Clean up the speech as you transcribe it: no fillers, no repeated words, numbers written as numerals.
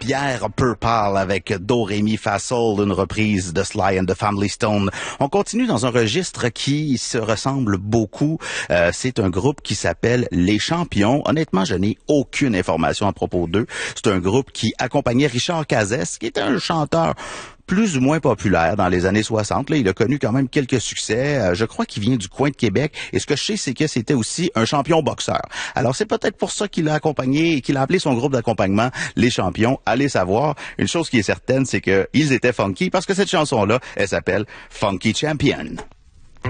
Pierre Purpall avec Do Re Mi Fa Sol, une reprise de Sly and the Family Stone. On continue dans un registre qui se ressemble beaucoup. C'est un groupe qui s'appelle Les Champions. Honnêtement, je n'ai aucune information à propos d'eux. C'est un groupe qui accompagnait Richard Cazès, qui était un chanteur plus ou moins populaire dans les années 60. Là, il a connu quand même quelques succès. Je crois qu'il vient du coin de Québec. Et ce que je sais, c'est que c'était aussi un champion boxeur. Alors, c'est peut-être pour ça qu'il l'a accompagné et qu'il a appelé son groupe d'accompagnement Les Champions. Allez savoir. Une chose qui est certaine, c'est qu'ils étaient funky parce que cette chanson-là, elle s'appelle Funky Champion.